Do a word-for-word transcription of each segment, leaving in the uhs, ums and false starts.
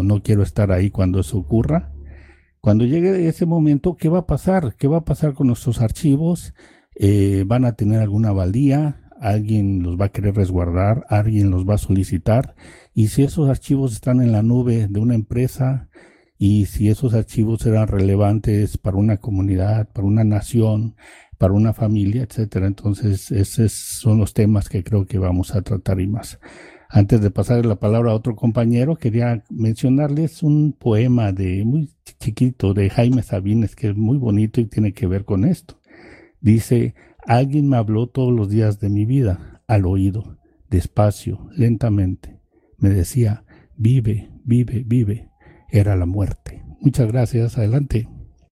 no quiero estar ahí cuando eso ocurra. Cuando llegue ese momento, ¿qué va a pasar? ¿Qué va a pasar con nuestros archivos? Eh, ¿van a tener alguna valía? ¿Alguien los va a querer resguardar? ¿Alguien los va a solicitar? Y si esos archivos están en la nube de una empresa y si esos archivos eran relevantes para una comunidad, para una nación, para una familia, etcétera. Entonces, esos son los temas que creo que vamos a tratar y más. Antes de pasar la palabra a otro compañero, quería mencionarles un poema de muy chiquito de Jaime Sabines que es muy bonito y tiene que ver con esto. Dice, alguien me habló todos los días de mi vida al oído, despacio, lentamente. Me decía, vive, vive, vive. Era la muerte. Muchas gracias. Adelante.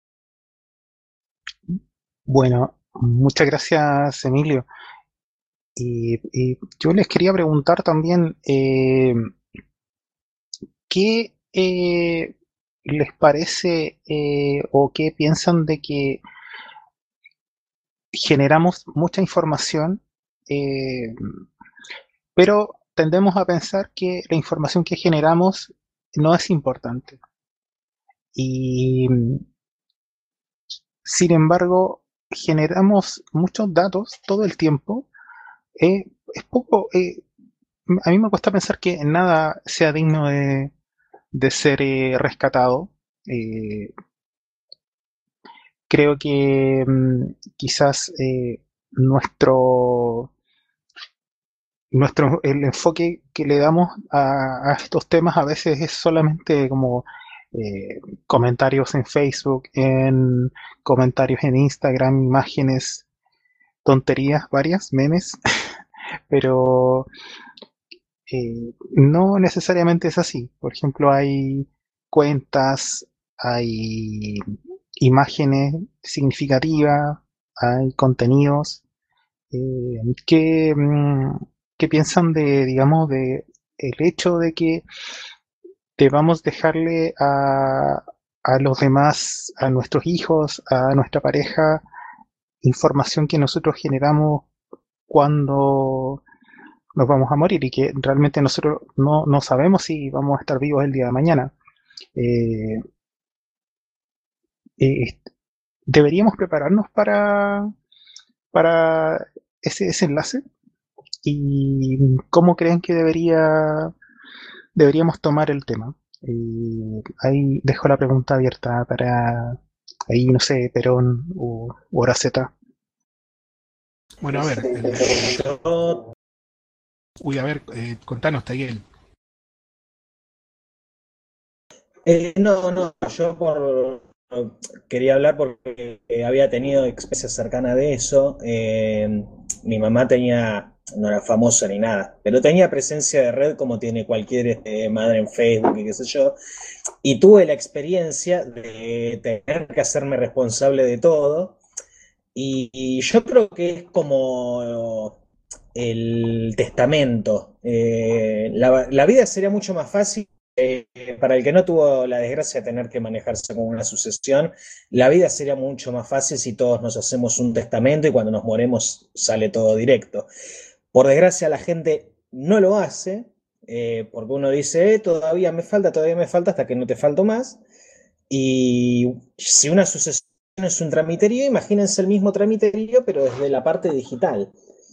Bueno, muchas gracias, Emilio. Y, y yo les quería preguntar también, eh, ¿qué eh, les parece eh, o qué piensan de que generamos mucha información, eh, pero tendemos a pensar que la información que generamos no es importante? Y sin embargo, generamos muchos datos todo el tiempo. Eh, es poco, eh, a mí me cuesta pensar que nada sea digno de, de ser eh, rescatado. Eh, Creo que mm, quizás eh, nuestro, nuestro, el enfoque que le damos a, a estos temas a veces es solamente como eh, comentarios en Facebook, en comentarios en Instagram, imágenes, tonterías varias, memes, pero eh, no necesariamente es así. Por ejemplo, hay cuentas, hay imágenes significativas, hay contenidos eh, que, mm, que piensan de, digamos, de el hecho de que debamos dejarle a, a los demás, a nuestros hijos, a nuestra pareja, información que nosotros generamos cuando nos vamos a morir y que realmente nosotros no, no sabemos si vamos a estar vivos el día de mañana. Eh, eh, Deberíamos prepararnos para, para ese, ese enlace y cómo creen que debería, deberíamos tomar el tema. Eh, ahí dejo la pregunta abierta para, ahí no sé, Perón o Hora Z. Bueno, a ver, el... Uy, a ver, eh, contanos, Tayel. Eh, no, no, yo por, quería hablar porque eh, había tenido experiencia cercana de eso. Eh, mi mamá tenía, no era famosa ni nada, pero tenía presencia de red como tiene cualquier este, madre en Facebook y qué sé yo. Y tuve la experiencia de tener que hacerme responsable de todo. Y, y yo creo que es como el testamento. Eh, la, la vida sería mucho más fácil eh, para el que no tuvo la desgracia de tener que manejarse con una sucesión. La vida sería mucho más fácil si todos nos hacemos un testamento y cuando nos moremos sale todo directo. Por desgracia la gente no lo hace, eh, porque uno dice, eh, todavía me falta, todavía me falta hasta que no te falto más. Y si una sucesión es un tramiterío, imagínense el mismo tramiterío, pero desde la parte digital.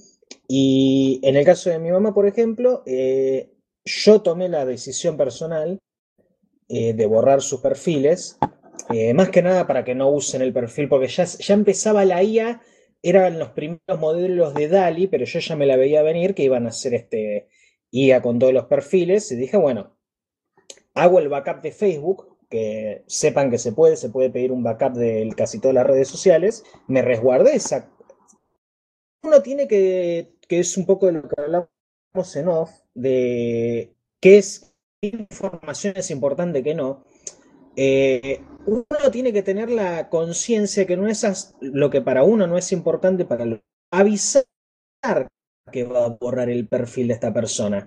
Y en el caso de mi mamá, por ejemplo, eh, yo tomé la decisión personal eh, de borrar sus perfiles, eh, más que nada para que no usen el perfil, porque ya, ya empezaba la I A, eran los primeros modelos de DALI, pero yo ya me la veía venir que iban a hacer este I A con todos los perfiles, y dije, bueno, hago el backup de Facebook, que sepan que se puede, se puede pedir un backup de casi todas las redes sociales, me resguardé esa. Uno tiene que, que es un poco de lo que hablamos en off, de qué es, qué información es importante, qué no. Eh, uno tiene que tener la conciencia que no es lo que para uno no es importante, para lo, avisar que va a borrar el perfil de esta persona.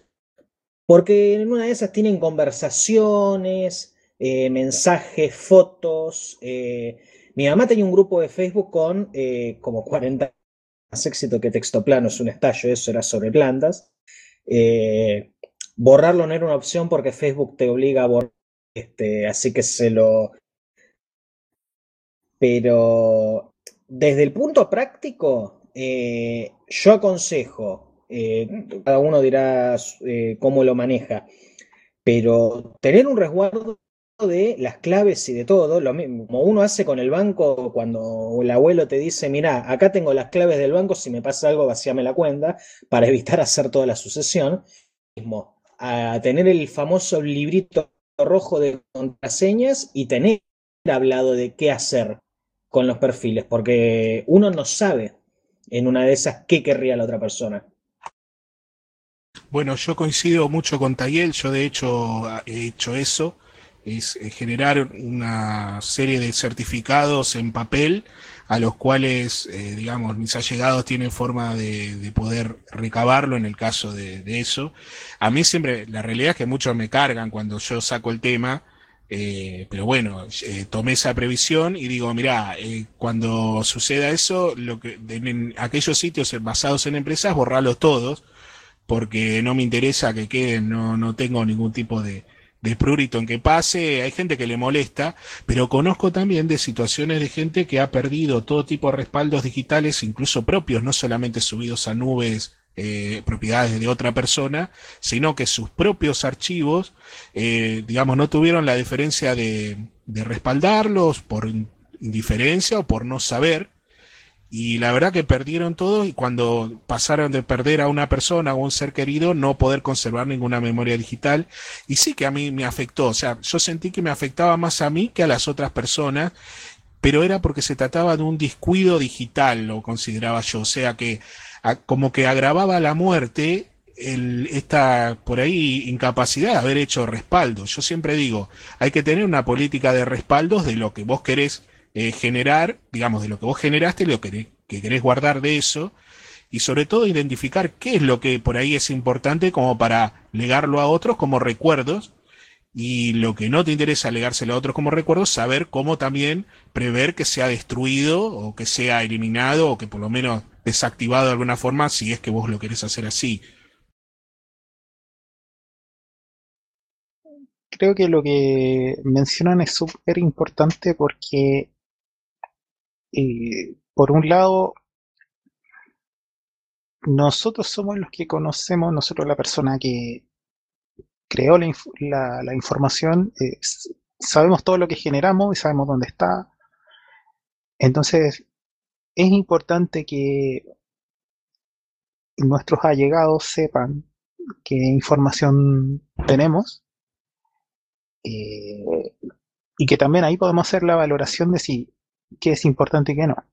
Porque en una de esas tienen conversaciones, eh, mensajes, fotos. Eh, mi mamá tenía un grupo de Facebook con eh, como cuarenta más éxito que texto plano, es un estallo, eso era sobre plantas. Eh, borrarlo no era una opción porque Facebook te obliga a borrar, este, así que se lo... Pero desde el punto práctico, eh, yo aconsejo, eh, cada uno dirá eh, cómo lo maneja, pero tener un resguardo de las claves y de todo, lo mismo, como uno hace con el banco cuando el abuelo te dice, mira, acá tengo las claves del banco, si me pasa algo, vacíame la cuenta, para evitar hacer toda la sucesión, mismo, a tener el famoso librito rojo de contraseñas y tener hablado de qué hacer con los perfiles, porque uno no sabe en una de esas qué querría la otra persona. Bueno, yo coincido mucho con Tayel, yo de hecho he hecho eso, es eh, generar una serie de certificados en papel a los cuales, eh, digamos, mis allegados tienen forma de, de poder recabarlo en el caso de, de eso. A mí siempre, la realidad es que muchos me cargan cuando yo saco el tema, eh, pero bueno, eh, tomé esa previsión y digo, mirá, eh, cuando suceda eso, lo que, en, en aquellos sitios basados en empresas, borralos todos porque no me interesa que queden, no, no tengo ningún tipo de, de prurito en que pase, hay gente que le molesta, pero conozco también de situaciones de gente que ha perdido todo tipo de respaldos digitales, incluso propios, no solamente subidos a nubes, eh, propiedades de otra persona, sino que sus propios archivos, eh, digamos, no tuvieron la diferencia de, de respaldarlos por indiferencia o por no saber, y la verdad que perdieron todo y cuando pasaron de perder a una persona o un ser querido, no poder conservar ninguna memoria digital. Y sí que a mí me afectó, o sea, yo sentí que me afectaba más a mí que a las otras personas, pero era porque se trataba de un descuido digital, lo consideraba yo, o sea que a, como que agravaba la muerte el, esta por ahí incapacidad de haber hecho respaldo. Yo siempre digo, hay que tener una política de respaldos de lo que vos querés eh, generar, digamos, de lo que vos generaste, lo que, que querés guardar de eso, y sobre todo identificar qué es lo que por ahí es importante como para legarlo a otros como recuerdos y lo que no te interesa legárselo a otros como recuerdos, saber cómo también prever que sea destruido o que sea eliminado o que por lo menos desactivado de alguna forma si es que vos lo querés hacer así. Creo que lo que mencionan es súper importante porque, eh, por un lado, nosotros somos los que conocemos, nosotros la persona que creó la, inf- la- la información, eh, s- sabemos todo lo que generamos y sabemos dónde está. Entonces, es importante que nuestros allegados sepan qué información tenemos, eh, y que también ahí podemos hacer la valoración de si qué es importante y qué no.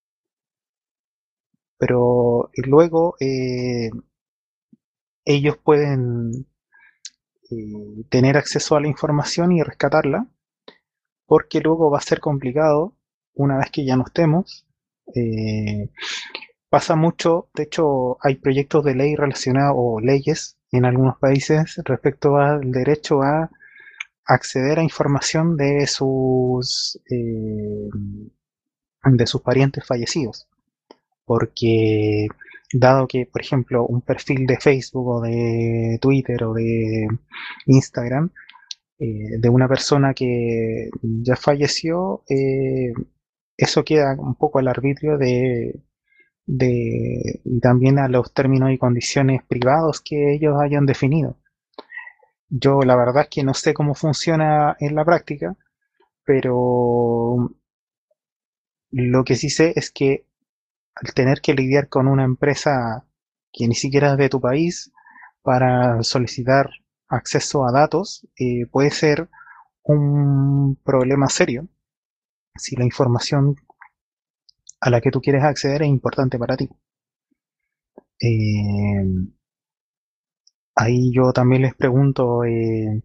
Pero eh, luego eh, ellos pueden eh, tener acceso a la información y rescatarla, porque luego va a ser complicado una vez que ya no estemos. Eh, Pasa mucho, de hecho hay proyectos de ley relacionados o leyes en algunos países respecto al derecho a acceder a información de sus eh, de sus parientes fallecidos, porque dado que, por ejemplo, un perfil de Facebook o de Twitter o de Instagram eh, de una persona que ya falleció, eh, eso queda un poco al arbitrio de, de, y también a los términos y condiciones privados que ellos hayan definido. Yo la verdad es que no sé cómo funciona en la práctica, pero lo que sí sé es que al tener que lidiar con una empresa que ni siquiera es de tu país para solicitar acceso a datos, eh, puede ser un problema serio si la información a la que tú quieres acceder es importante para ti. Eh, Ahí yo también les pregunto, eh,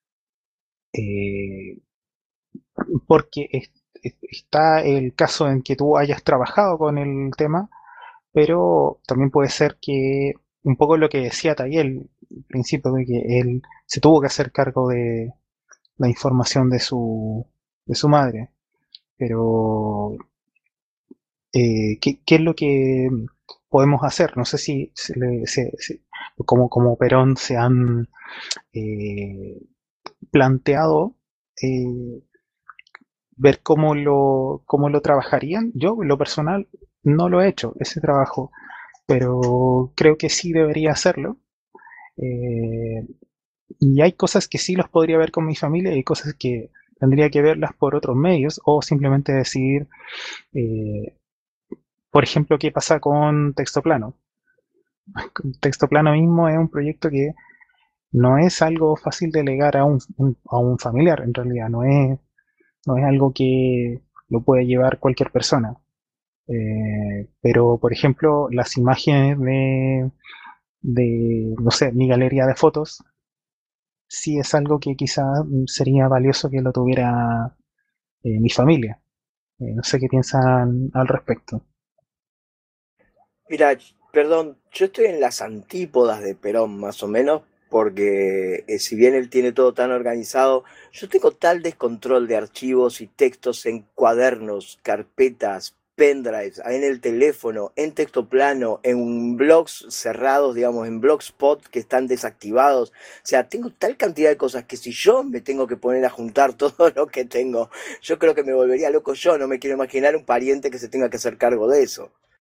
eh, porque es- es- está el caso en que tú hayas trabajado con el tema, pero también puede ser que un poco lo que decía Tayel al principio, de que él se tuvo que hacer cargo de la información de su, de su madre, pero eh, ¿qué, qué es lo que podemos hacer? No sé si se le- se- se- como, como Perón se han eh, planteado eh, ver cómo lo, cómo lo trabajarían. Yo, en lo personal, no lo he hecho, ese trabajo, pero creo que sí debería hacerlo. Eh, y hay cosas que sí los podría ver con mi familia y hay cosas que tendría que verlas por otros medios o simplemente decidir, eh, por ejemplo, qué pasa con Texto Plano. Texto Plano mismo es un proyecto que no es algo fácil de delegar a un, un- a un familiar, en realidad, no es, no es algo que lo puede llevar cualquier persona. Eh, pero, por ejemplo, las imágenes de, de, no sé, mi galería de fotos, sí es algo que quizá sería valioso que lo tuviera eh, mi familia. Eh, no sé qué piensan al respecto. Mira, perdón, yo estoy en las antípodas de Perón, más o menos, porque eh, si bien él tiene todo tan organizado, yo tengo tal descontrol de archivos y textos en cuadernos, carpetas, pendrives, en el teléfono, en texto plano, en blogs cerrados, digamos, en blogspot que están desactivados. O sea, tengo tal cantidad de cosas que si yo me tengo que poner a juntar todo lo que tengo, yo creo que me volvería loco yo. No me quiero imaginar un pariente que se tenga que hacer cargo de eso.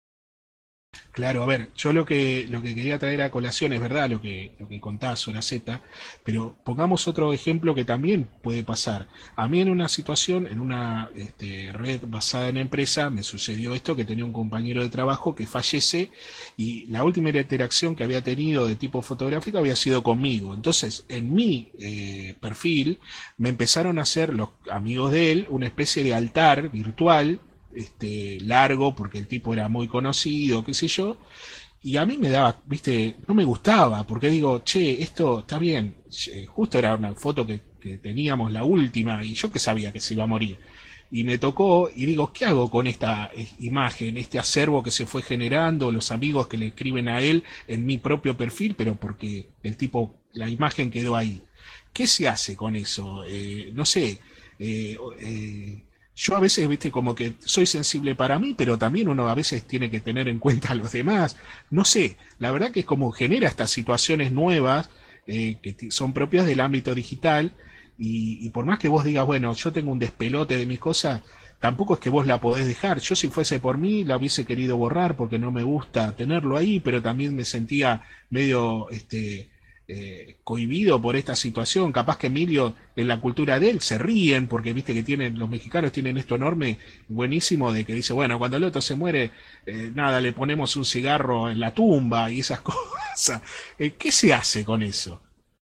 Claro, a ver, yo lo que, lo que quería traer a colación es verdad lo que, lo que contás, Z, pero pongamos otro ejemplo que también puede pasar. A mí en una situación, en una este, red basada en empresa, me sucedió esto, que tenía un compañero de trabajo que fallece y la última interacción que había tenido de tipo fotográfico había sido conmigo. Entonces, en mi eh, perfil me empezaron a hacer los amigos de él una especie de altar virtual este, largo, porque el tipo era muy conocido, qué sé yo, y a mí me daba, viste, no me gustaba, porque digo, che, esto está bien, justo era una foto que, que teníamos, la última, y yo que sabía que se iba a morir. Y me tocó, y digo, ¿qué hago con esta imagen, este acervo que se fue generando, los amigos que le escriben a él en mi propio perfil, pero porque el tipo, la imagen quedó ahí? ¿Qué se hace con eso? Eh, no sé, eh, eh, yo a veces, viste, como que soy sensible para mí, pero también uno a veces tiene que tener en cuenta a los demás. No sé, la verdad que es como genera estas situaciones nuevas eh, que t- son propias del ámbito digital y, y por más que vos digas, bueno, yo tengo un despelote de mis cosas, tampoco es que vos la podés dejar. Yo si fuese por mí la hubiese querido borrar porque no me gusta tenerlo ahí, pero también me sentía medio este, eh, cohibido por esta situación. Capaz que Emilio, en la cultura de él, se ríen porque viste que tienen, los mexicanos tienen esto enorme, buenísimo, de que dice, bueno, cuando el otro se muere, eh, nada, le ponemos un cigarro en la tumba y esas cosas. Eh, ¿qué se hace con eso?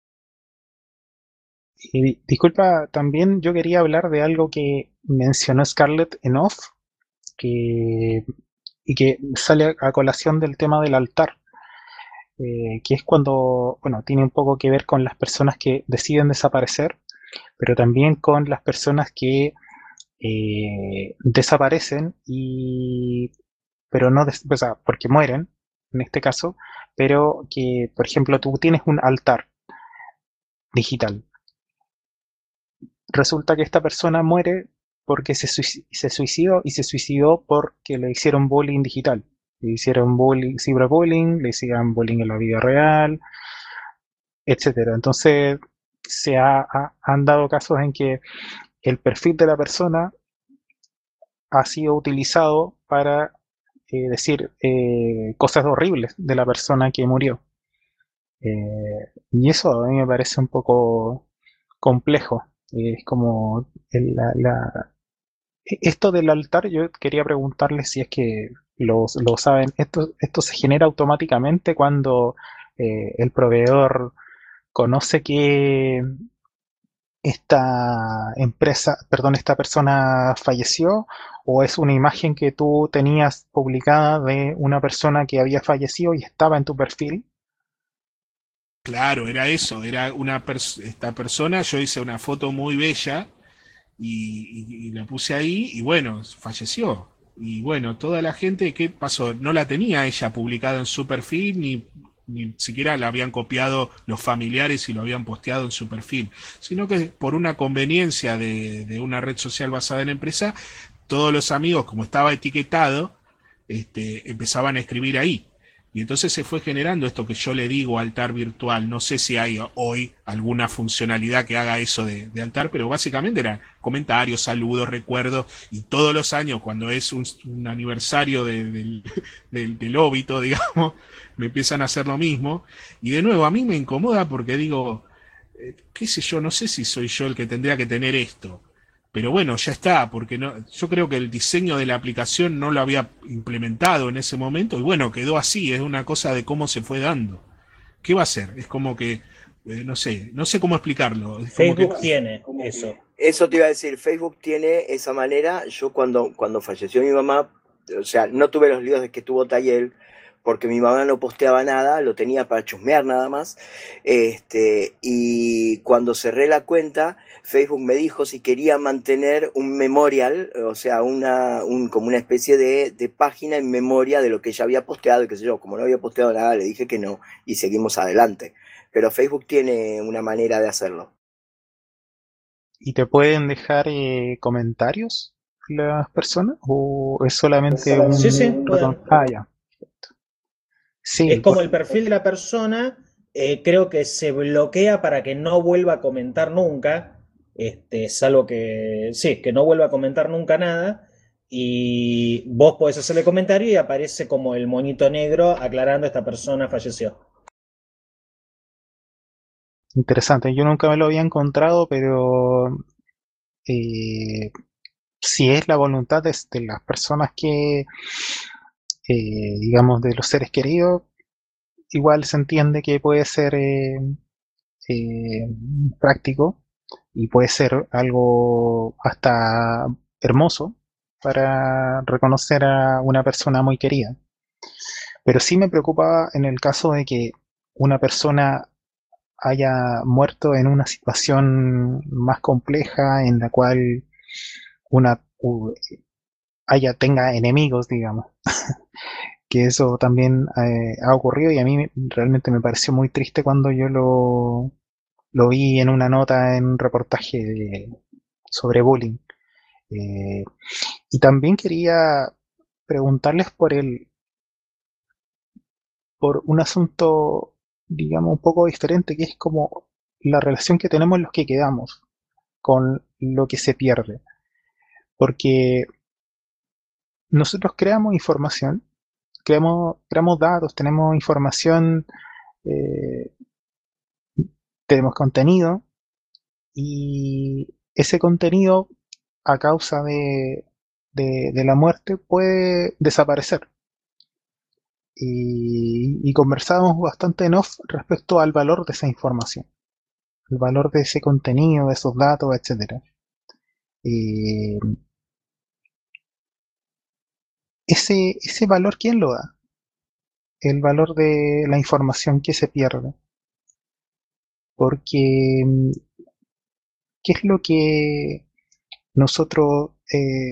Y di- disculpa, también yo quería hablar de algo que mencionó Scarlett en off, que, y que sale a colación del tema del altar, eh, que es cuando, bueno, tiene un poco que ver con las personas que deciden desaparecer, pero también con las personas que eh, desaparecen y, pero no, des- o sea, porque mueren, en este caso, pero que, por ejemplo, tú tienes un altar digital. Resulta que esta persona muere porque se, suici- se suicidó y se suicidó porque le hicieron bullying digital. Le hicieron bullying, ciberbullying, le hicieron bullying en la vida real, etcétera. Entonces, se ha- ha- han dado casos en que el perfil de la persona ha sido utilizado para eh, decir eh, cosas horribles de la persona que murió. Eh, y eso a mí me parece un poco complejo. Eh, es como el- la, la- e- esto del altar, yo quería preguntarle si es que lo, lo saben. Esto, esto se genera automáticamente cuando eh, el proveedor conoce que esta empresa, perdón, esta persona falleció, o es una imagen que tú tenías publicada de una persona que había fallecido y estaba en tu perfil. Claro, era eso, era una pers esta persona, yo hice una foto muy bella y, y- y la puse ahí y bueno, falleció. Y bueno, toda la gente, ¿qué pasó? No la tenía ella publicada en su perfil, ni, ni siquiera la habían copiado los familiares y lo habían posteado en su perfil, sino que por una conveniencia de, de una red social basada en empresa, todos los amigos, como estaba etiquetado, este, empezaban a escribir ahí. Y entonces se fue generando esto que yo le digo altar virtual. No sé si hay hoy alguna funcionalidad que haga eso de, de altar, pero básicamente eran comentarios, saludos, recuerdos. Y todos los años, cuando es un, un aniversario de, del, del, del óbito, digamos, me empiezan a hacer lo mismo. Y de nuevo, a mí me incomoda porque digo, eh, qué sé yo, no sé si soy yo el que tendría que tener esto. Pero bueno, ya está, porque no, yo creo que el diseño de la aplicación no lo había implementado en ese momento y bueno, quedó así, es una cosa de cómo se fue dando. ¿Qué va a ser? Es como que, eh, no sé, no sé cómo explicarlo. Es como Facebook que, tiene eso. Eso te iba a decir, Facebook tiene esa manera. Yo cuando, cuando falleció mi mamá, o sea, no tuve los líos de que tuvo Tayel, porque mi mamá no posteaba nada, lo tenía para chusmear nada más. Este, y cuando cerré la cuenta, Facebook me dijo si quería mantener un memorial, o sea, una, un, como una especie de, de página en memoria de lo que ella había posteado y qué sé yo. Como no había posteado nada, le dije que no y seguimos adelante. Pero Facebook tiene una manera de hacerlo. ¿Y te pueden dejar eh, comentarios las personas? ¿O es solamente un Sí, sí, botón? pueden. Ah, ya. Es Sí, como por- el perfil de la persona, eh, creo que se bloquea para que no vuelva a comentar nunca, este, salvo que, sí, que no vuelva a comentar nunca nada, y vos podés hacerle comentario y aparece como el moñito negro aclarando esta persona falleció. interesante. Yo nunca me lo había encontrado, pero eh, si es la voluntad de, de las personas que, eh, digamos, de los seres queridos, igual se entiende que puede ser eh, eh, práctico y puede ser algo hasta hermoso para reconocer a una persona muy querida. Pero sí me preocupa en el caso de que una persona haya muerto en una situación más compleja en la cual una u- haya tenga enemigos, digamos, que eso también eh, ha ocurrido y a mí realmente me pareció muy triste cuando yo lo, lo vi en una nota en un reportaje de- sobre bullying. Eh, y también quería preguntarles por el, por un asunto, digamos, un poco diferente, que es como la relación que tenemos los que quedamos con lo que se pierde. Porque nosotros creamos información, creamos, creamos datos, tenemos información, eh, tenemos contenido, y ese contenido, a causa de, de, de la muerte, puede desaparecer. Y, y conversamos bastante en off respecto al valor de esa información, el valor de ese contenido, de esos datos, etcétera. Eh, ese, ese valor, ¿quién lo da? El valor de la información que se pierde. Porque, mm, ¿qué es lo que nosotros, eh,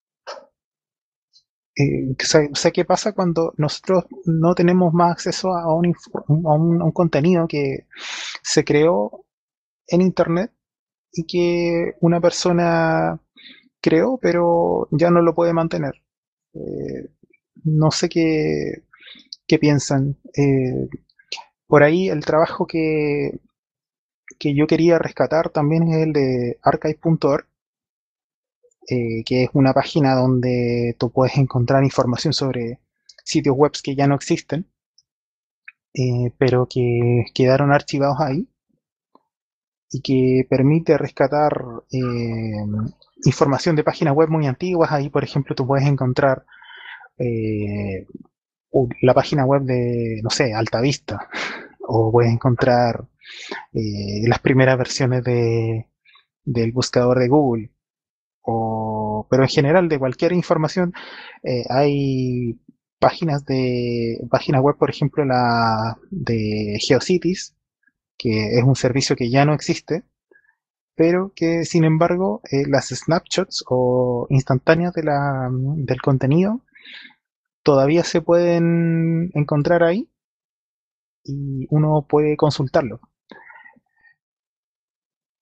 eh, o sea, o sea, qué pasa cuando nosotros no tenemos más acceso a un, inf- a un, a un contenido que se creó en Internet y que una persona creó, pero ya no lo puede mantener? Eh, no sé qué, qué piensan. Eh, por ahí el trabajo que, que yo quería rescatar también es el de archive punto org, eh, que es una página donde tú puedes encontrar información sobre sitios web que ya no existen, eh, pero que quedaron archivados ahí y que permite rescatar eh, información de páginas web muy antiguas. Ahí, por ejemplo, tú puedes encontrar eh, la página web de, no sé, Altavista, o puedes encontrar eh, las primeras versiones de, del buscador de Google, o, pero en general de cualquier información. Eh, hay páginas de páginas web, por ejemplo, la de GeoCities, que es un servicio que ya no existe, pero que sin embargo eh, las snapshots o instantáneas de la, del contenido todavía se pueden encontrar ahí y uno puede consultarlo.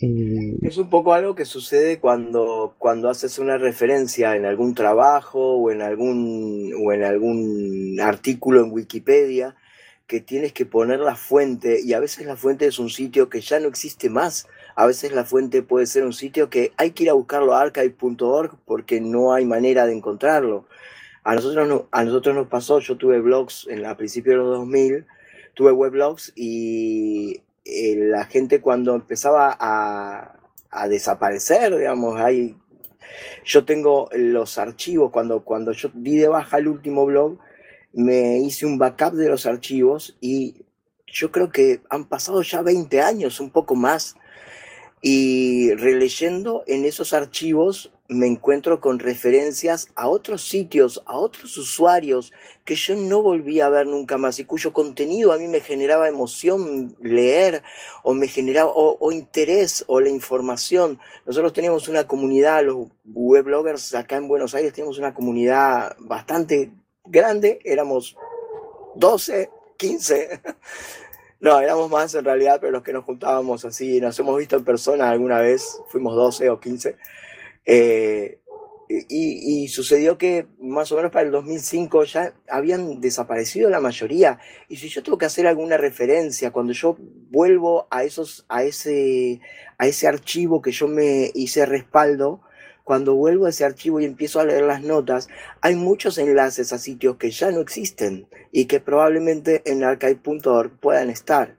Y Es un poco algo que sucede cuando, cuando haces una referencia en algún trabajo o en algún, o en algún artículo en Wikipedia, que tienes que poner la fuente, y a veces la fuente es un sitio que ya no existe más. A veces la fuente puede ser un sitio que hay que ir a buscarlo a archive punto org porque no hay manera de encontrarlo. A nosotros, no, a nosotros nos pasó, yo tuve blogs en, a principios de los dos mil, tuve weblogs y eh, la gente cuando empezaba a, a desaparecer, digamos, hay, yo tengo los archivos, cuando, cuando yo di de baja el último blog, me hice un backup de los archivos y yo creo que han pasado ya veinte años, un poco más, y releyendo en esos archivos me encuentro con referencias a otros sitios, a otros usuarios que yo no volví a ver nunca más y cuyo contenido a mí me generaba emoción leer o me generaba o, o interés o la información. Nosotros tenemos una comunidad, los webloggers acá en Buenos Aires tenemos una comunidad bastante grande, éramos doce, quince, no, éramos más en realidad, pero los que nos juntábamos así, nos hemos visto en persona alguna vez, fuimos doce o quince, eh, y, y sucedió que más o menos para el dos mil cinco ya habían desaparecido la mayoría, y si yo tengo que hacer alguna referencia, cuando yo vuelvo a, esos, a, ese, a ese archivo que yo me hice respaldo, cuando vuelvo a ese archivo y empiezo a leer las notas, hay muchos enlaces a sitios que ya no existen y que probablemente en archive punto org puedan estar.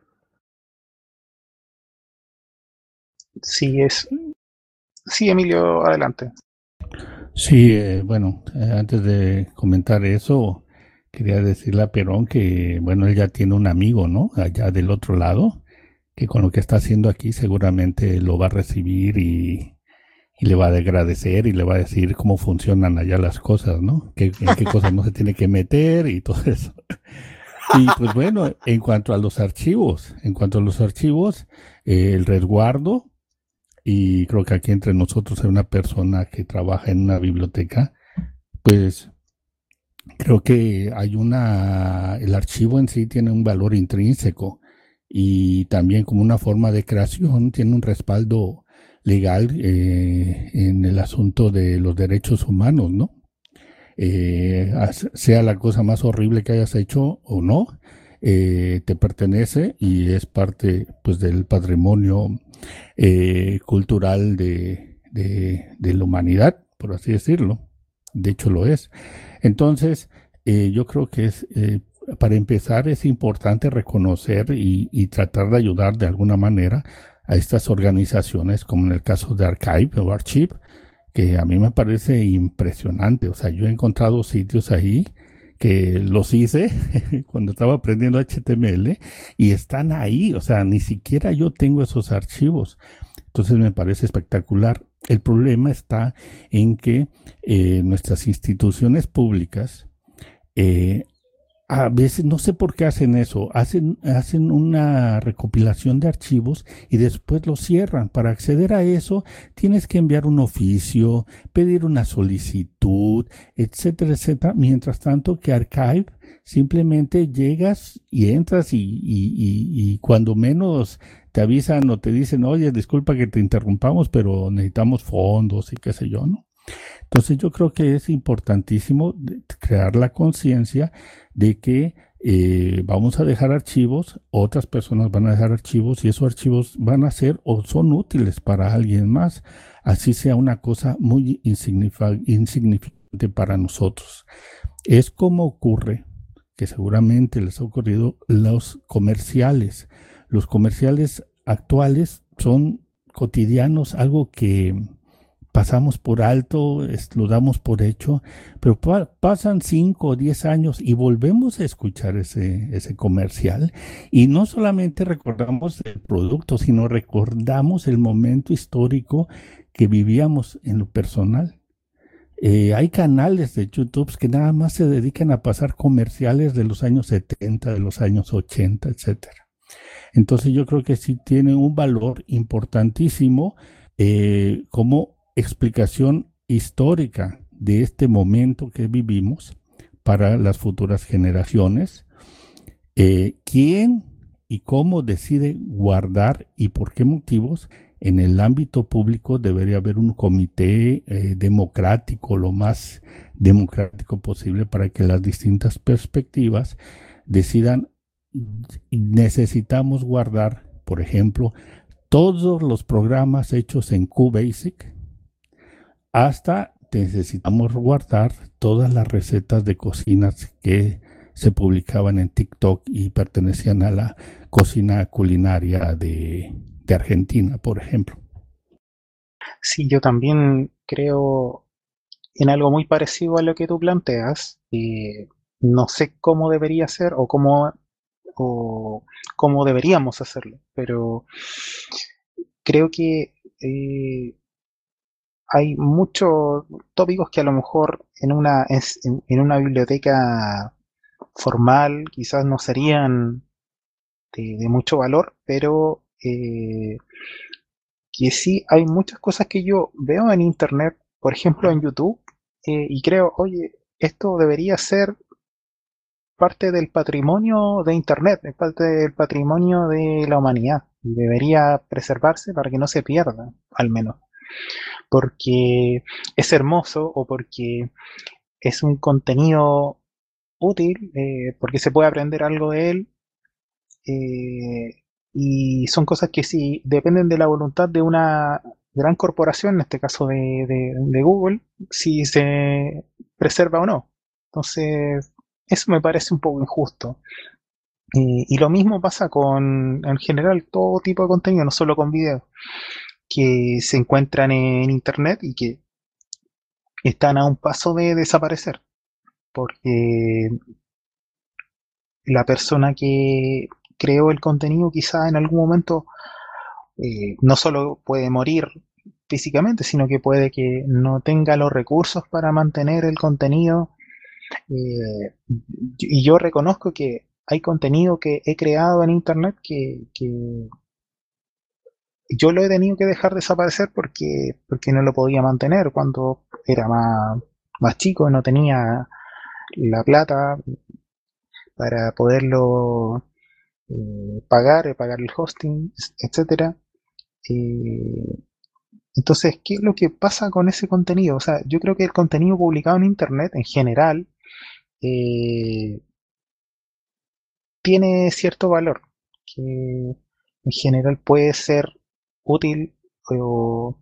sí, es. Sí, Emilio, adelante. Sí, eh, bueno, eh, antes de comentar eso, quería decirle a Perón que, bueno, él ya tiene un amigo, ¿no? Allá del otro lado, que con lo que está haciendo aquí seguramente lo va a recibir y, y le va a agradecer y le va a decir cómo funcionan allá las cosas, ¿no? ¿Qué, en qué cosas no se tiene que meter y todo eso. Y pues bueno, en cuanto a los archivos, en cuanto a los archivos, eh, el resguardo, y creo que aquí entre nosotros hay una persona que trabaja en una biblioteca, pues creo que hay una, el archivo en sí tiene un valor intrínseco y también como una forma de creación tiene un respaldo legal eh, en el asunto de los derechos humanos, ¿no? Eh, sea la cosa más horrible que hayas hecho o no, eh, te pertenece y es parte pues del patrimonio eh, cultural de, de, de la humanidad, por así decirlo. De hecho lo es. Entonces, eh, yo creo que es, eh, para empezar, es importante reconocer y, y tratar de ayudar de alguna manera a estas organizaciones, como en el caso de Archive o Archive, que a mí me parece impresionante. O sea, yo he encontrado sitios ahí que los hice cuando estaba aprendiendo H T M L y están ahí. O sea, ni siquiera yo tengo esos archivos. Entonces me parece espectacular. El problema está en que eh, nuestras instituciones públicas eh, a veces, no sé por qué hacen eso, hacen, hacen una recopilación de archivos y después los cierran. Para acceder a eso tienes que enviar un oficio, pedir una solicitud, etcétera, etcétera. Mientras tanto que Archive simplemente llegas y entras y, y, y, y cuando menos te avisan o te dicen, oye, disculpa que te interrumpamos, pero necesitamos fondos y qué sé yo, ¿no? Entonces yo creo que es importantísimo crear la conciencia de que eh, vamos a dejar archivos, otras personas van a dejar archivos y esos archivos van a ser o son útiles para alguien más, así sea una cosa muy insignificante para nosotros. Es como ocurre, que seguramente les ha ocurrido, los comerciales. Los comerciales actuales son cotidianos, algo que pasamos por alto, lo damos por hecho, pero pa pasan cinco o diez años y volvemos a escuchar ese, ese comercial y no solamente recordamos el producto, sino recordamos el momento histórico que vivíamos en lo personal. Eh, hay canales de YouTube que nada más se dedican a pasar comerciales de los años setenta, de los años ochenta, etcétera. Entonces yo creo que sí tiene un valor importantísimo eh, como explicación histórica de este momento que vivimos para las futuras generaciones. Eh, ¿Quién y cómo decide guardar y por qué motivos en el ámbito público debería haber un comité eh, democrático, lo más democrático posible, para que las distintas perspectivas decidan. Necesitamos guardar, por ejemplo, todos los programas hechos en QBasic, hasta necesitamos guardar todas las recetas de cocinas que se publicaban en TikTok y pertenecían a la cocina culinaria de, de Argentina, por ejemplo. Sí, yo también creo en algo muy parecido a lo que tú planteas. Eh, no sé cómo debería ser o cómo, o cómo deberíamos hacerlo, pero creo que eh, hay muchos tópicos que a lo mejor en una, es- en, en una biblioteca formal quizás no serían de, de mucho valor, pero eh, que sí hay muchas cosas que yo veo en internet, por ejemplo en YouTube, eh, y creo, oye, esto debería ser parte del patrimonio de internet, es parte del patrimonio de la humanidad, y debería preservarse para que no se pierda, al menos, porque es hermoso o porque es un contenido útil, eh, porque se puede aprender algo de él, eh, y son cosas que si dependen de la voluntad de una gran corporación, en este caso de, de- de Google, si se preserva o no. Entonces, eso me parece un poco injusto. Eh, y lo mismo pasa con, en general, todo tipo de contenido, no solo con videos, que se encuentran en Internet y que están a un paso de desaparecer, porque la persona que creó el contenido quizá en algún momento eh, no solo puede morir físicamente, sino que puede que no tenga los recursos para mantener el contenido. eh, y yo reconozco que hay contenido que he creado en Internet que, que yo lo he tenido que dejar desaparecer porque, porque no lo podía mantener cuando era más, más chico, no tenía la plata para poderlo eh, pagar, pagar el hosting, etcétera. Eh, entonces, ¿qué es lo que pasa con ese contenido? O sea, yo creo que el contenido publicado en Internet en general eh, tiene cierto valor, que en general puede ser útil o,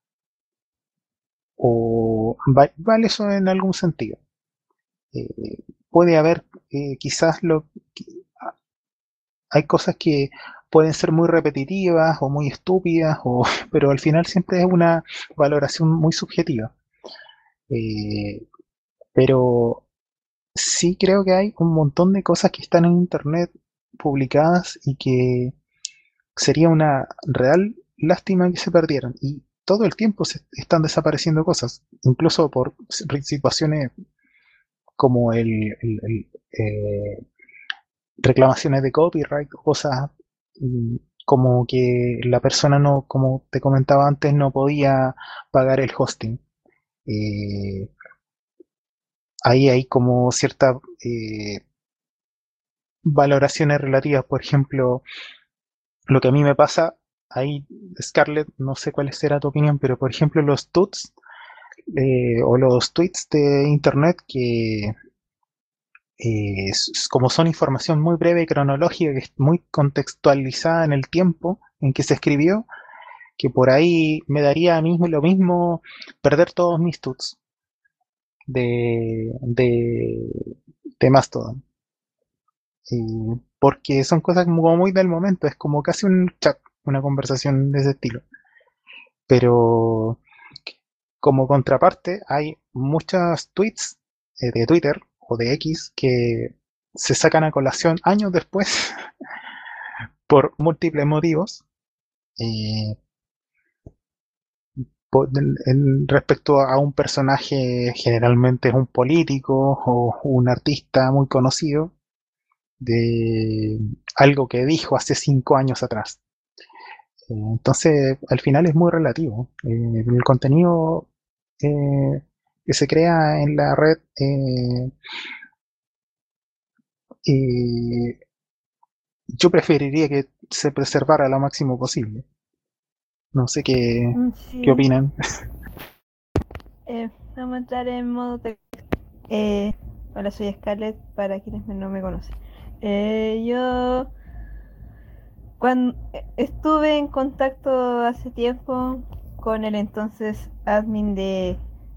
o va- vale eso en algún sentido. Eh, puede haber eh, quizás lo hay cosas que pueden ser muy repetitivas o muy estúpidas, o, pero al final siempre es una valoración muy subjetiva. Eh, pero sí creo que hay un montón de cosas que están en internet publicadas y que sería una real lástima que se perdieran. Y todo el tiempo se están desapareciendo cosas, incluso por situaciones como el, el- el, eh, reclamaciones de copyright, cosas mm, como que la persona no, como te comentaba antes, no podía pagar el hosting. Eh, ahí hay como ciertas eh, valoraciones relativas, por ejemplo, lo que a mí me pasa, ahí Scarlett, no sé cuál será tu opinión, pero por ejemplo los tuts eh, o los tweets de internet que eh, como son información muy breve y cronológica, que es muy contextualizada en el tiempo en que se escribió, que por ahí me daría a mí lo mismo perder todos mis tuts de, de, de Mastodon. Y porque son cosas como muy del momento, es como casi un chat, una conversación de ese estilo. Pero como contraparte, hay muchos tweets eh, de Twitter o de X que se sacan a colación años después por múltiples motivos. Eh, por- en- en- respecto a un personaje, generalmente es un político o un artista muy conocido, de algo que dijo hace cinco años atrás. Eh, entonces, al final es muy relativo. Eh, el contenido eh, que se crea en la red eh, eh, yo preferiría que se preservara lo máximo posible. No sé qué, Mm, qué Sí, opinan. eh, vamos a entrar en modo texto. Eh, hola, soy Scarlett, para quienes no me conocen. Eh, yo cuando estuve en contacto hace tiempo con el entonces admin de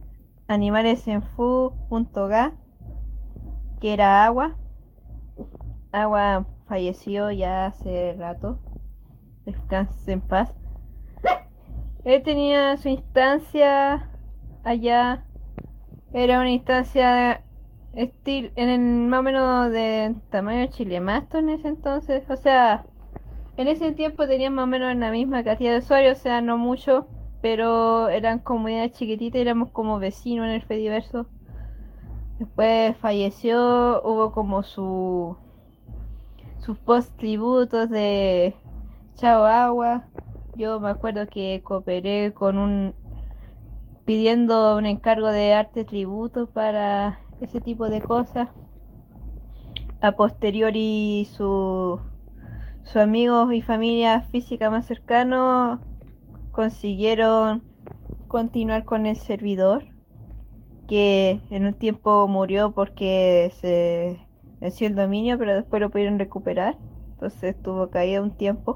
animalesenfu.ga, que era Agua. Agua falleció ya hace rato, descanse en paz. Él tenía su instancia allá, era una instancia estil, en el, más o menos de tamaño Chile Masto en ese entonces, o sea, en ese tiempo tenían más o menos la misma cantidad de usuarios, o sea, no mucho, pero eran comunidades chiquititas, éramos como vecinos en el Fediverso. Después falleció, hubo como su sus post tributos de Chao Agua. Yo me acuerdo que cooperé con un pidiendo un encargo de arte tributo para ese tipo de cosas. A posteriori su sus amigos y familia física más cercanos consiguieron continuar con el servidor, que en un tiempo murió porque se venció el dominio, pero después lo pudieron recuperar. Entonces estuvo caído un tiempo.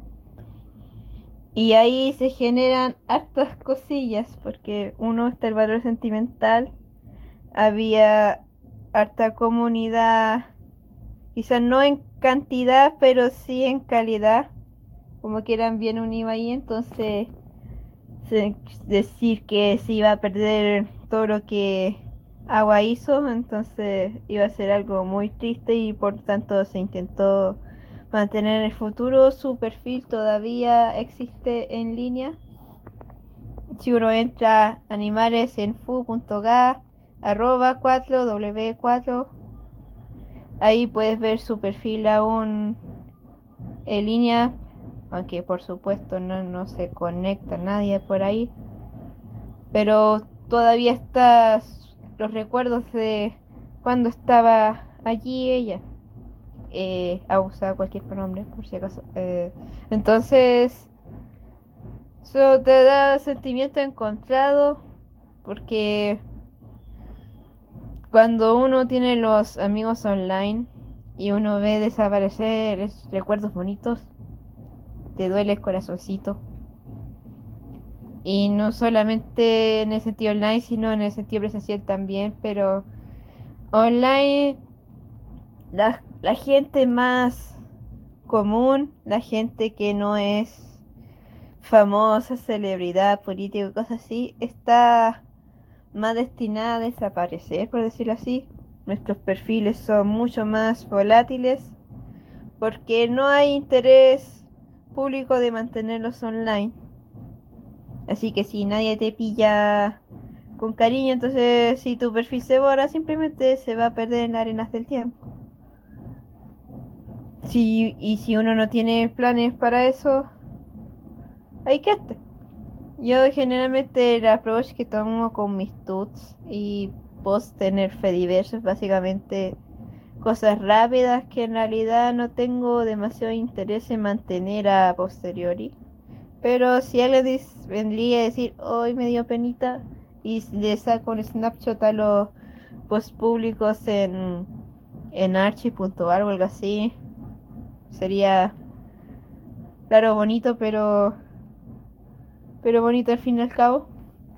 Y ahí se generan hartas cosillas, porque uno está el valor sentimental, había harta comunidad, quizás no en cantidad, pero sí en calidad, como que eran bien unidos ahí, entonces se- decir que se iba a perder todo lo que Agua hizo, entonces iba a ser algo muy triste y por tanto se intentó mantener en el futuro. Su perfil todavía existe en línea. Si uno entra a animalesenfu.ga arroba cuatro w cuatro, ahí puedes ver su perfil aún en línea, aunque por supuesto no, no se conecta nadie por ahí, pero todavía está los recuerdos de cuando estaba allí ella. Eh, a usar cualquier pronombre por si acaso. Eh, entonces, eso te da sentimiento encontrado porque cuando uno tiene los amigos online y uno ve desaparecer esos recuerdos bonitos, te duele el corazoncito. Y no solamente en el sentido online, sino en el sentido presencial también, pero online la, la gente más común, la gente que no es famosa, celebridad, político, cosas así, está más destinada a desaparecer, por decirlo así. Nuestros perfiles son mucho más volátiles porque no hay interés público de mantenerlos online. Así que si nadie te pilla con cariño, entonces si tu perfil se borra, simplemente se va a perder en las arenas del tiempo. Si, y si uno no tiene planes para eso, hay que estar. Yo generalmente el approach que tomo con mis tuts y post en el Fediverso es básicamente cosas rápidas que en realidad no tengo demasiado interés en mantener a posteriori. Pero si alguien dis- vendría a decir, hoy me dio penita, y le saco un snapshot a los posts públicos en, en archi.ar o algo así, sería, claro, bonito, pero, pero bonito al fin y al cabo.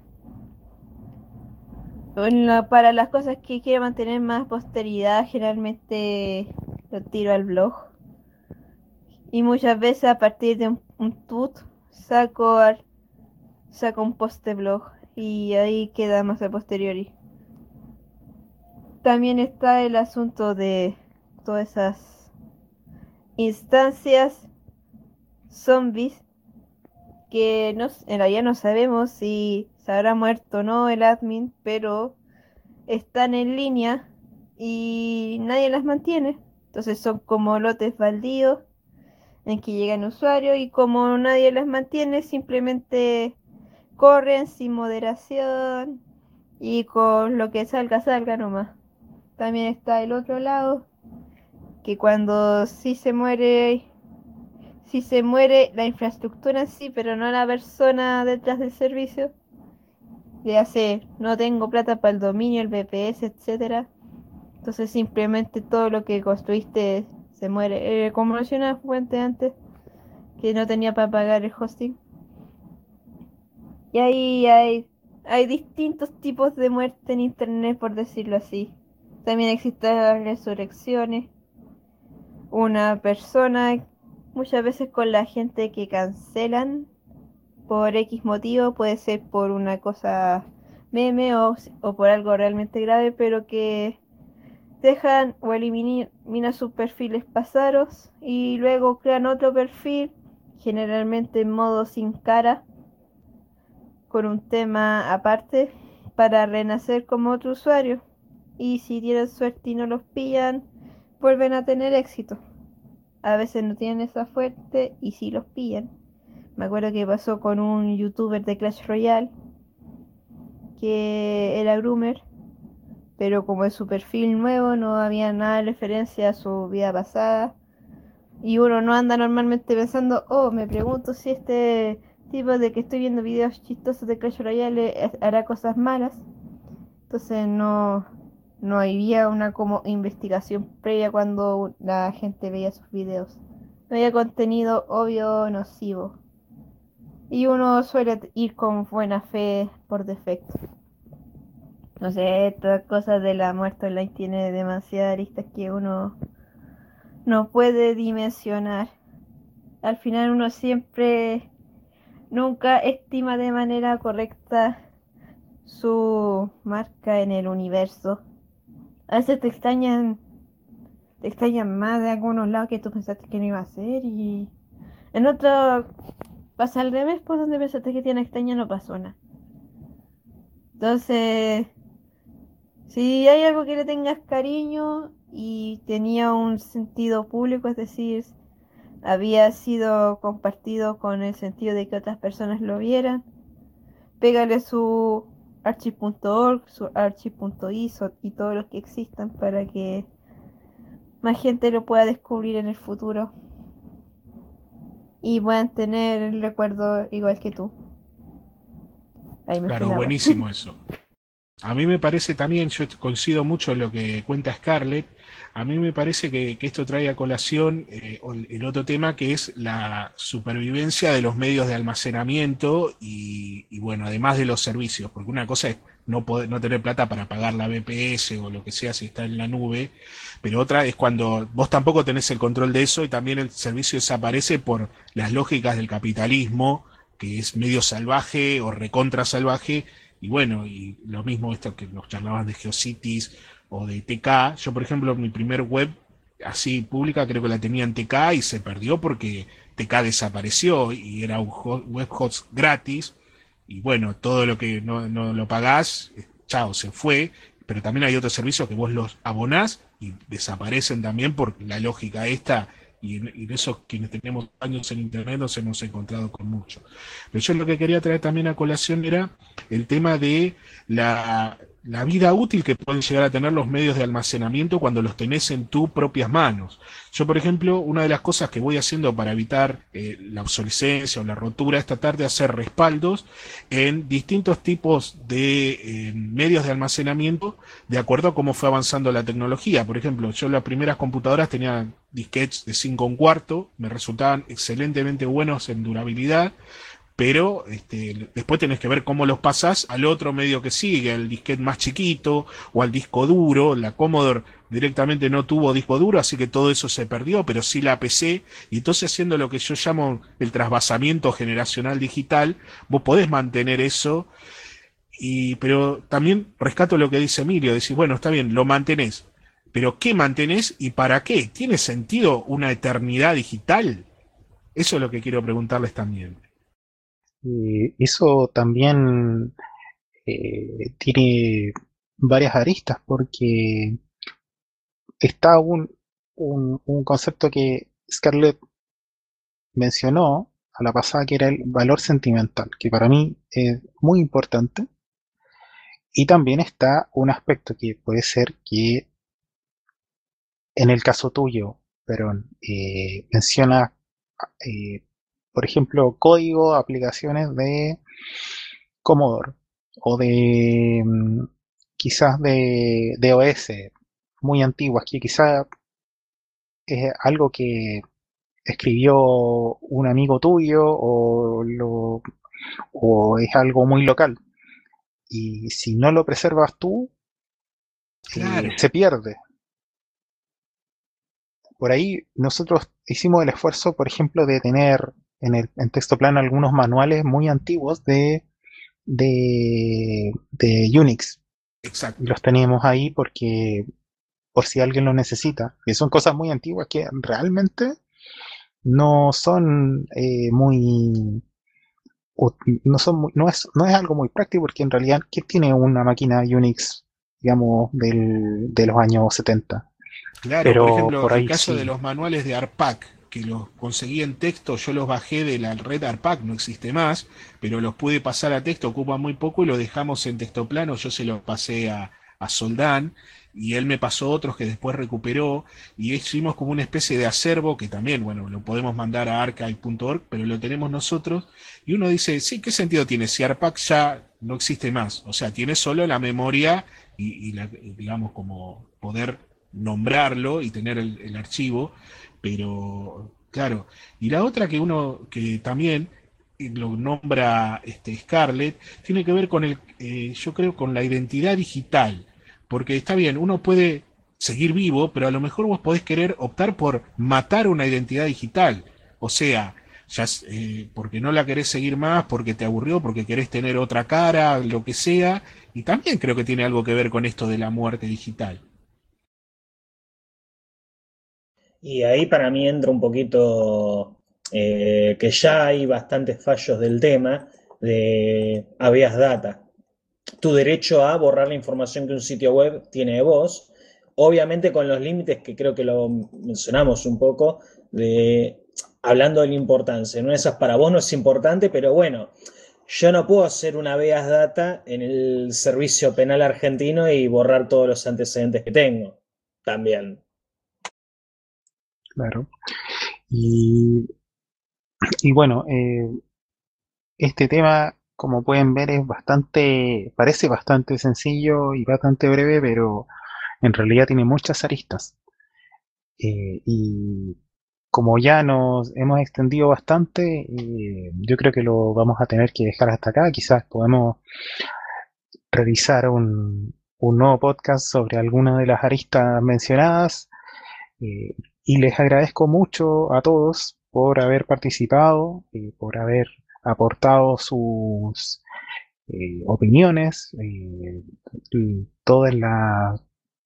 Bueno, para las cosas que quiero mantener más posteridad, generalmente lo tiro al blog. Y muchas veces a partir de un, un tweet saco, al- saco un post de blog y ahí queda más a posteriori. También está el asunto de todas esas instancias zombies que no, en realidad no sabemos si se habrá muerto o no el admin, pero están en línea y nadie las mantiene. Entonces son como lotes baldíos en que llegan usuarios y como nadie las mantiene, simplemente corren sin moderación y con lo que salga, salga nomás. También está el otro lado, que cuando sí se muere, si se muere la infraestructura en sí, pero no la persona detrás del servicio, de hacer, no tengo plata para el dominio, el V P S, etcétera. Entonces simplemente todo lo que construiste se muere. Eh, como mencionaba Fuente antes, que no tenía para pagar el hosting. Y ahí hay, hay distintos tipos de muerte en internet, por decirlo así. También existen las resurrecciones. Una persona, muchas veces con la gente que cancelan por X motivo, puede ser por una cosa meme o, o por algo realmente grave, pero que dejan o eliminan sus perfiles pasados y luego crean otro perfil, generalmente en modo sin cara, con un tema aparte, para renacer como otro usuario. Y si tienen suerte y no los pillan, vuelven a tener éxito. A veces no tienen esa suerte y sí los pillan. Me acuerdo que pasó con un youtuber de Clash Royale que era groomer, pero como en su perfil nuevo no había nada de referencia a su vida pasada. Y uno no anda normalmente pensando, oh, me pregunto si este tipo de que estoy viendo videos chistosos de Clash Royale hará cosas malas. Entonces no, no había una como investigación previa cuando la gente veía sus videos. No había contenido obvio nocivo. Y uno suele ir con buena fe por defecto. No sé, estas cosas de la muerte online tiene demasiadas aristas que uno no puede dimensionar. Al final uno siempre nunca estima de manera correcta su marca en el universo. A veces te extrañan, te extrañan más de algunos lados que tú pensaste que no iba a ser y en otro pasa al revés, por donde pensaste que te iban a extrañar no pasó nada. Entonces, si hay algo que le tengas cariño y tenía un sentido público, es decir, había sido compartido con el sentido de que otras personas lo vieran, pégale su archive punto org, su archive punto i s o y todos los que existan para que más gente lo pueda descubrir en el futuro y puedan tener el recuerdo igual que tú. Ahí me Claro, buenísimo eso. A mí me parece también, yo coincido mucho en lo que cuenta Scarlett, a mí me parece que, que esto trae a colación eh, el otro tema que es la supervivencia de los medios de almacenamiento y, y bueno, además de los servicios, porque una cosa es no, poder, no tener plata para pagar la V P S o lo que sea si está en la nube, pero otra es cuando vos tampoco tenés el control de eso y también el servicio desaparece por las lógicas del capitalismo, que es medio salvaje o recontra salvaje. Y bueno, y lo mismo esto que nos charlaban de GeoCities o de T K. Yo, por ejemplo, mi primer web así pública creo que la tenía en T K y se perdió porque T K desapareció y era un web host gratis. Y bueno, todo lo que no, no lo pagás, chao, se fue. Pero también hay otros servicios que vos los abonás y desaparecen también por la lógica esta. Y en, y en eso quienes tenemos años en internet nos hemos encontrado con mucho. Pero yo lo que quería traer también a colación era el tema de la, la vida útil que pueden llegar a tener los medios de almacenamiento cuando los tenés en tus propias manos. Yo, por ejemplo, una de las cosas que voy haciendo para evitar eh, la obsolescencia o la rotura es tratar de hacer respaldos en distintos tipos de eh, medios de almacenamiento de acuerdo a cómo fue avanzando la tecnología. Por ejemplo, yo las primeras computadoras tenían disquetes de cinco un cuarto, me resultaban excelentemente buenos en durabilidad, pero este, después tenés que ver cómo los pasás al otro medio que sigue, al disquete más chiquito o al disco duro. La Commodore directamente no tuvo disco duro, así que todo eso se perdió, pero sí la P C, y entonces haciendo lo que yo llamo el trasvasamiento generacional digital, vos podés mantener eso, y, pero también rescato lo que dice Emilio, decís, bueno, está bien, lo mantenés, pero ¿qué mantenés y para qué? ¿Tiene sentido una eternidad digital? Eso es lo que quiero preguntarles también. Eh, eso también eh, tiene varias aristas porque está un, un, un concepto que Scarlett mencionó a la pasada, que era el valor sentimental, que para mí es muy importante. Y también está un aspecto que puede ser que en el caso tuyo, pero eh, menciona eh, por ejemplo, código, aplicaciones de Commodore o de mm, quizás de, de O S muy antiguas, que quizás es algo que escribió un amigo tuyo o, lo, o es algo muy local. Y si no lo preservas tú, Claro, eh, se pierde. Por ahí nosotros hicimos el esfuerzo, por ejemplo, de tener en el en texto plano algunos manuales muy antiguos de, de, de Unix. Y exacto. los teníamos ahí porque por si alguien lo necesita. Y son cosas muy antiguas que realmente no son eh, muy no son muy- no es no es algo muy práctico porque en realidad ¿quién tiene una máquina Unix digamos del, de los años setenta? Claro, por Pero ejemplo, por el ahí caso de sí. los manuales de ARPAC, que los conseguí en texto, yo los bajé de la red ARPAC, no existe más, pero los pude pasar a texto, ocupan muy poco y los dejamos en texto plano, yo se los pasé a, a Soldán y él me pasó otros que después recuperó y hicimos como una especie de acervo que también, bueno, lo podemos mandar a archive punto org, pero lo tenemos nosotros y uno dice, sí, ¿qué sentido tiene si ARPAC ya no existe más? O sea, tiene solo la memoria y, y la, digamos, como poder nombrarlo y tener el, el archivo, pero claro, y la otra que uno que también lo nombra este Scarlett tiene que ver con el, eh, yo creo, con la identidad digital, porque está bien, uno puede seguir vivo, pero a lo mejor vos podés querer optar por matar una identidad digital, o sea, ya eh, porque no la querés seguir más, porque te aburrió, porque querés tener otra cara, lo que sea, y también creo que tiene algo que ver con esto de la muerte digital. Y ahí para mí entra un poquito eh, que ya hay bastantes fallos del tema de habeas data. Tu derecho a borrar la información que un sitio web tiene de vos, obviamente con los límites que creo que lo mencionamos un poco, de hablando de la importancia. ¿No? Esas para vos no es importante, pero bueno, yo no puedo hacer una habeas data en el servicio penal argentino y borrar todos los antecedentes que tengo. También. Claro. Y, y bueno, eh, este tema, como pueden ver, es bastante, parece bastante sencillo y bastante breve, pero en realidad tiene muchas aristas. Eh, y como ya nos hemos extendido bastante, eh, yo creo que lo vamos a tener que dejar hasta acá. Quizás podemos realizar un, un nuevo podcast sobre alguna de las aristas mencionadas. Eh, y les agradezco mucho a todos por haber participado, y por haber aportado sus eh, opiniones, eh, y todas las,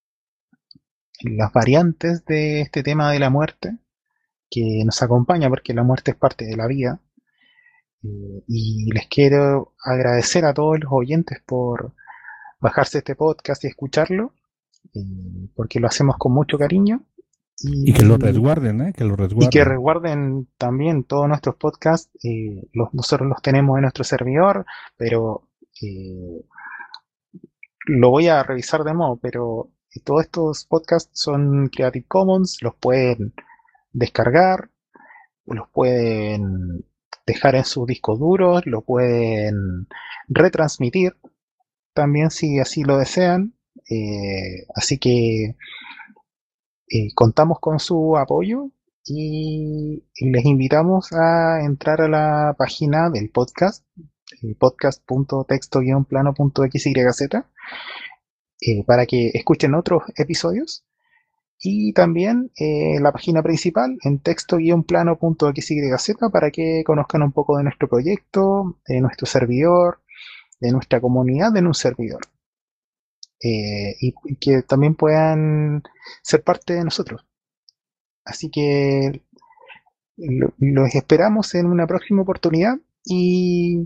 las variantes de este tema de la muerte que nos acompaña, porque la muerte es parte de la vida. Eh, y les quiero agradecer a todos los oyentes por bajarse este podcast y escucharlo, eh, porque lo hacemos con mucho cariño. Y que lo Y resguarden, ¿eh? Que lo Y que resguarden. resguarden también todos nuestros podcasts. Eh, los, nosotros los tenemos en nuestro servidor, pero eh, lo voy a revisar de nuevo. Pero todos estos podcasts son Creative Commons, los pueden descargar, los pueden dejar en sus discos duros, lo pueden retransmitir también si así lo desean. Eh, así que eh, contamos con su apoyo y les invitamos a entrar a la página del podcast, eh, podcast punto texto guion plano punto xyz, eh, para que escuchen otros episodios y también eh, la página principal en texto guion plano punto xyz para que conozcan un poco de nuestro proyecto, de nuestro servidor, de nuestra comunidad en un servidor. Eh, y, y que también puedan ser parte de nosotros. Así que lo- los esperamos en una próxima oportunidad y,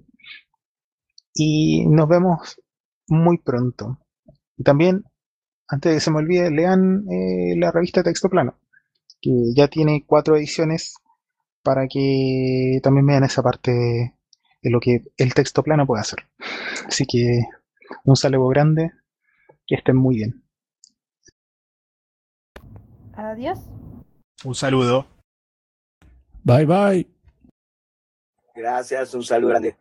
y nos vemos muy pronto. Y también, antes de que se me olvide, lean eh, la revista Texto Plano, que ya tiene cuatro ediciones para que también vean esa parte de lo que el texto plano puede hacer. Así que un saludo grande, que estén muy bien. Adiós. Un saludo. Bye, bye. Gracias, un saludo grande.